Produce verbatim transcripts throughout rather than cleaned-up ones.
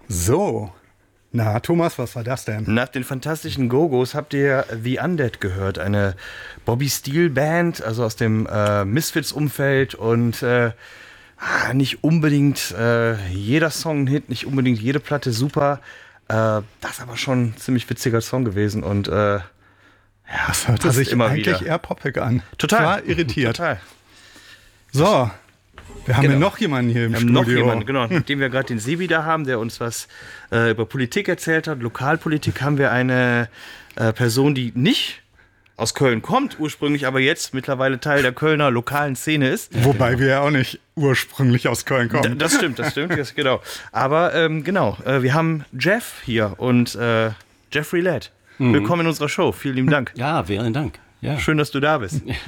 So, na Thomas, was war das denn? Nach den fantastischen Go-Go's habt ihr The Undead gehört, eine Bobby Steele Band, also aus dem äh, Misfits-Umfeld und äh, nicht unbedingt äh, jeder Song ein Hit, nicht unbedingt jede Platte super. Äh, das ist aber schon ein ziemlich witziger Song gewesen und äh, ja, das hört sich immer eigentlich wieder eher poppig an. Total. Ich war irritiert. Total. So. Wir haben genau. ja noch jemanden hier im wir haben Studio. Noch jemanden, genau, mit dem wir gerade den Sebi da haben, der uns was äh, über Politik erzählt hat. Lokalpolitik haben wir eine äh, Person, die nicht aus Köln kommt, ursprünglich aber jetzt mittlerweile Teil der Kölner lokalen Szene ist. Wobei wir ja auch nicht ursprünglich aus Köln kommen. D- das stimmt, das stimmt, das, genau. Aber ähm, genau, äh, wir haben Jeff hier und äh, Jeffrey Ladd. Mhm. Willkommen in unserer Show, vielen lieben Dank. Ja, vielen Dank. Ja. Schön, dass du da bist. Ja.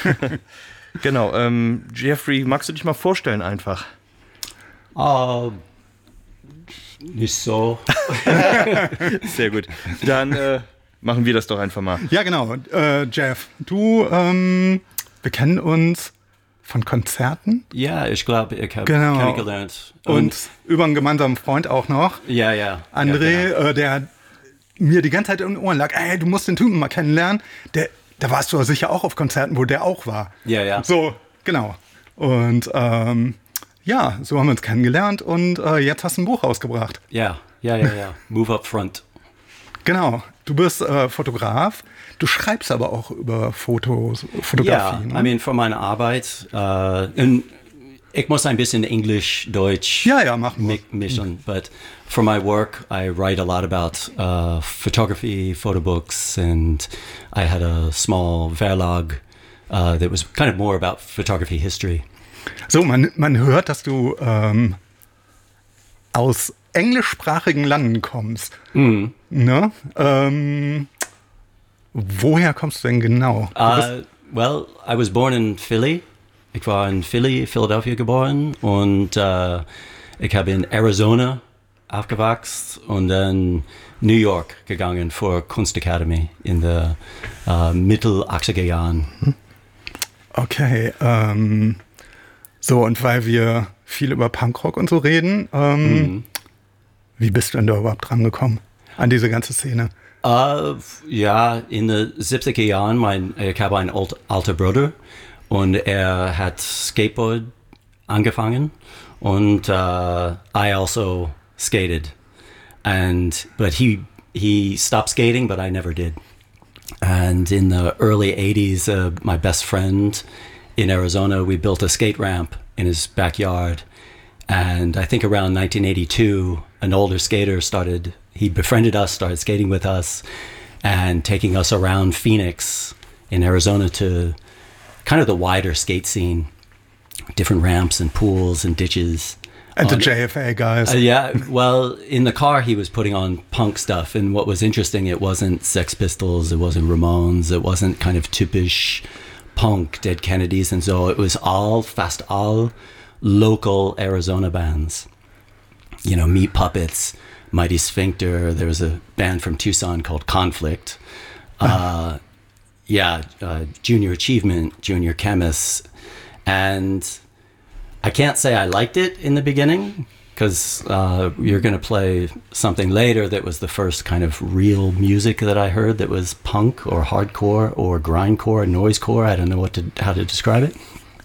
Genau, ähm, Jeffrey, magst du dich mal vorstellen einfach? Uh, nicht so. Sehr gut. Dann äh, machen wir das doch einfach mal. Ja, genau. Äh, Jeff, du, ähm, wir kennen uns von Konzerten. Ja, ich glaube, ich habe genau. kennengelernt. Und, Und über einen gemeinsamen Freund auch noch. Ja, ja. André, ja, genau. äh, der mir die ganze Zeit in den Ohren lag, ey, du musst den Typen mal kennenlernen. Der Da warst du sicher auch auf Konzerten, wo der auch war. Ja, ja. So, genau. Und ähm, ja, so haben wir uns kennengelernt und äh, jetzt hast du ein Buch rausgebracht. Ja, ja, ja, ja. Move Up Front. Genau. Du bist äh, Fotograf. Du schreibst aber auch über Fotos, Fotografie. Ja, ne? I mean, für meine Arbeit. Äh, in, ich muss ein bisschen Englisch, Deutsch ja, ja, machen wir. mischen. But for my work, I write a lot about uh, photography, photo books, and I had a small Verlag uh, that was kind of more about photography history. So, man, man hört, dass du ähm, aus englischsprachigen Landen kommst. Mm. Ne? Ähm, woher kommst du denn genau? Du Uh, well, I was born in Philly. Ich war in Philly, Philadelphia geboren und uh, ich habe in Arizona aufgewachsen und dann New York gegangen für Kunstakademie in den uh, Mittel-achtziger Jahren. Okay, ähm, so und weil wir viel über Punkrock und so reden, ähm, mhm. wie bist du denn da überhaupt dran gekommen an diese ganze Szene? Uh, ja, in den siebziger Jahren, mein, ich habe einen alt, alter Bruder und er hat Skateboard angefangen und uh, I also skated, and but he he stopped skating, but I never did. And in the early eighties, uh, my best friend in Arizona, we built a skate ramp in his backyard, and I think around nineteen eighty-two, an older skater started. He befriended us, started skating with us, and taking us around Phoenix in Arizona to kind of the wider skate scene, different ramps and pools and ditches. And the J F A guys. Uh, yeah, well, in the car he was putting on punk stuff, and what was interesting, it wasn't Sex Pistols, it wasn't Ramones, it wasn't kind of typisch punk, Dead Kennedys, and so it was all, fast all local Arizona bands. You know, Meat Puppets, Mighty Sphincter, there was a band from Tucson called Conflict. Uh, yeah, uh, Junior Achievement, Junior Chemists, and I can't say I liked it in the beginning because uh, you're going to play something later that was the first kind of real music that I heard that was punk or hardcore or grindcore, noisecore. I don't know what to, how to describe it.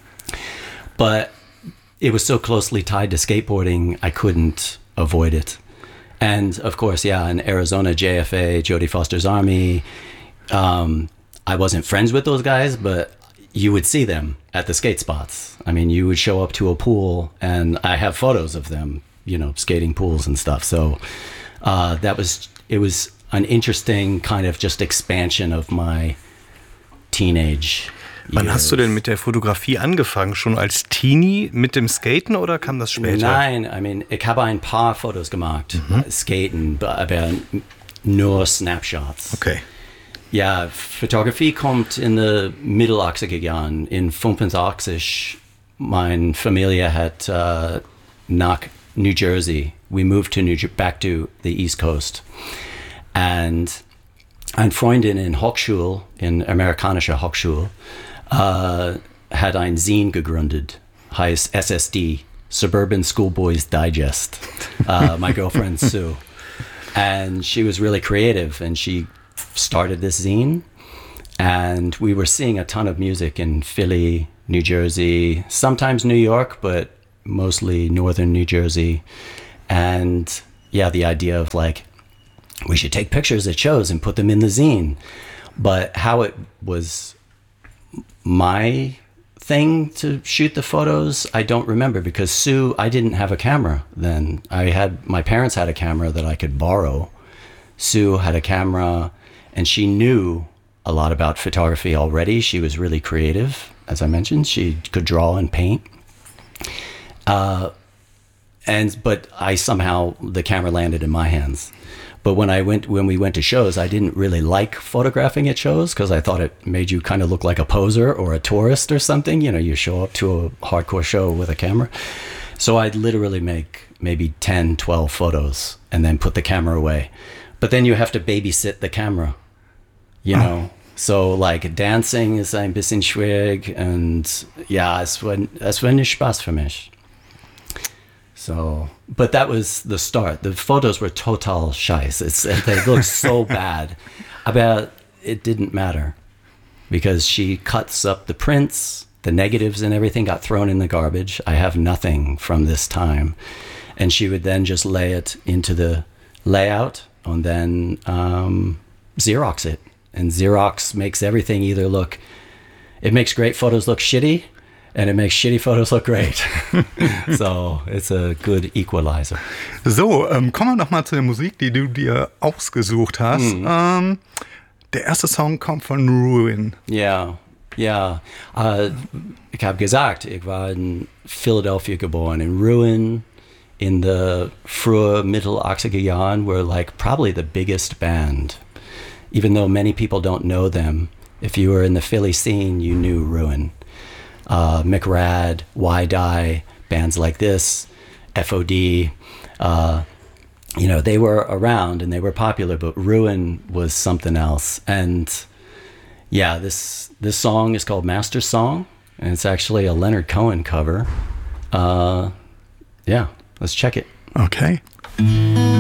But it was so closely tied to skateboarding, I couldn't avoid it. And of course, yeah, in Arizona, J F A, Jodie Foster's Army, um, I wasn't friends with those guys, but you would see them at the skate spots. I mean, you would show up to a pool, and I have photos of them, you know, skating pools and stuff. So uh, that was, it was an interesting kind of just expansion of my teenage Wann years. hast du denn mit der Fotografie angefangen? Schon als Teenie mit dem Skaten oder kam das später? Nein, I mean, ich habe ein paar Fotos gemacht, mhm. Skaten, aber nur Snapshots. Okay. Ja, Fotografie kommt in den Mittel-achtziger Jahren. In fünfundachtzig, meine Familie hat uh, nach New Jersey. We moved to New back to the East Coast. And eine Freundin in Hochschule, in amerikanischer Hochschule, uh, hat ein Zine gegründet, heißt S S D, Suburban Schoolboys Digest. uh, my girlfriend Sue. And she was really creative, and she started this zine. And we were seeing a ton of music in Philly, New Jersey, sometimes New York, but mostly northern New Jersey. And yeah, the idea of like, we should take pictures at shows and put them in the zine. But how it was my thing to shoot the photos, I don't remember, because Sue, I didn't have a camera then. I had, my parents had a camera that I could borrow. Sue had a camera, and she knew a lot about photography already. She was really creative, as I mentioned. She could draw and paint. Uh, and but I somehow, the camera landed in my hands. But when I went, when we went to shows, I didn't really like photographing at shows because I thought it made you kind of look like a poser or a tourist or something. You know, you show up to a hardcore show with a camera. So I'd literally make maybe ten, twelve photos and then put the camera away. But then you have to babysit the camera, you oh. know. So like dancing ist ein bisschen schwierig, und ja, es war, es war nicht Spaß für mich. So, but that was the start. The photos were total scheiß. It's, they looked so bad. But it didn't matter because she cuts up the prints, the negatives and everything got thrown in the garbage. I have nothing from this time. And she would then just lay it into the layout and then um, Xerox it. And Xerox makes everything either look, it makes great photos look shitty, and it makes shitty photos look great. So, it's a good equalizer. So, ähm, kommen wir noch mal zu der Musik, die du dir ausgesucht hast. Mhm. Ähm, der erste Song kommt von Ruin. Ja, ja. Uh, ich habe gesagt, ich war in Philadelphia geboren. In Ruin, in the frühe Mittel-achtziger Jahren, were like probably the biggest band. Even though many people don't know them, if you were in the Philly scene, you knew Ruin. Uh, McRad, Y-Die, bands like this, F O D, uh, you know, they were around and they were popular, but Ruin was something else. And yeah, this this song is called Master Song, and it's actually a Leonard Cohen cover. Uh, yeah, let's check it. Okay.